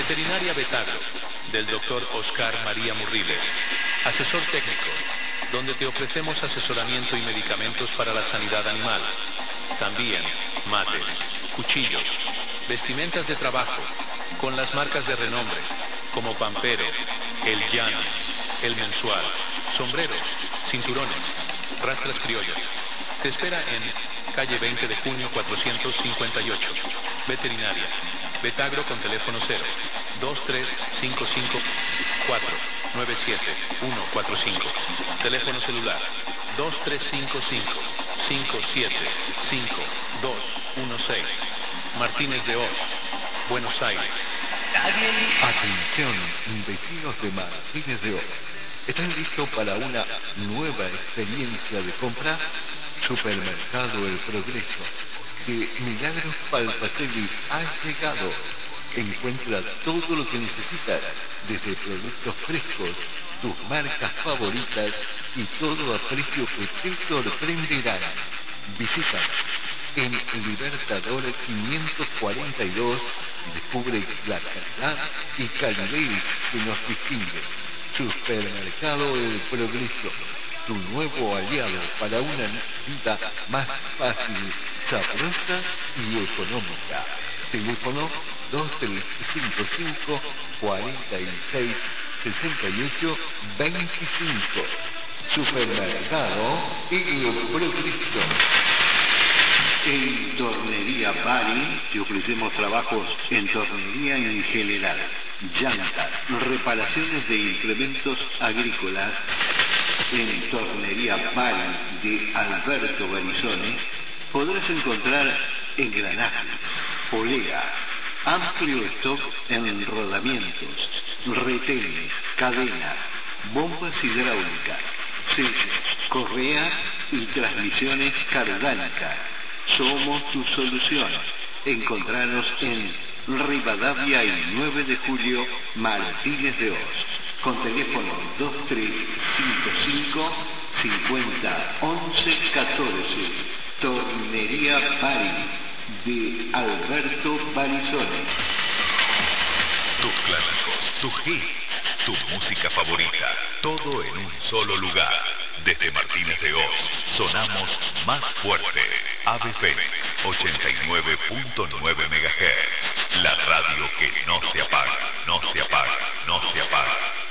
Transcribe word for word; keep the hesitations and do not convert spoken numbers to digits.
Veterinaria Betagro, del doctor Oscar María Murriles. Asesor técnico, donde te ofrecemos asesoramiento y medicamentos para la sanidad animal. También mates, cuchillos, vestimentas de trabajo, con las marcas de renombre, como Pampero, El Llano, El Mensual, sombreros, cinturones, rastras criollas. Te espera en calle veinte de junio cuatrocientos cincuenta y ocho. Veterinaria Betagro con teléfono cero dos tres cinco cinco cuatro nueve siete uno cuatro cinco. Teléfono celular dos tres cinco cinco cinco siete cinco dos uno seis. Martínez de Oz, Buenos Aires. Atención, vecinos de Martínez de Oz. ¿Están listos para una nueva experiencia de compra? Supermercado El Progreso de Milagros Palpacelli ha llegado. Encuentra todo lo que necesitas, desde productos frescos, tus marcas favoritas y todo a precio que te sorprenderán. Visítanos en Libertador quinientos cuarenta y dos y descubre la calidad y calidez que nos distingue. Supermercado El Progreso, tu nuevo aliado para una vida más fácil, sabrosa y económica. Teléfono dos tres cinco cinco cuarenta y seis sesenta y ocho veinticinco. Supermercado El Progreso. En Tornería Bari te ofrecemos trabajos en tornería en general, llantas, reparaciones de implementos agrícolas. En Tornería Bari de Alberto Barizone podrás encontrar engranajes, poleas, amplio stock en rodamientos, retenes, cadenas, bombas hidráulicas, sellos, correas y transmisiones cardánicas. Somos tu solución. Encontranos en Rivadavia y nueve de julio, Martínez de Oz, con teléfono dos tres cinco cinco cincuenta once catorce. Tornería Bari de Alberto Barizone. Tus clásicos, tus hits, tu música favorita, todo en un solo lugar. Desde Martínez de Oz, sonamos más fuerte. Ave Fénix, ochenta y nueve punto nueve megahertz. La radio que no se apaga, no se apaga, no se apaga.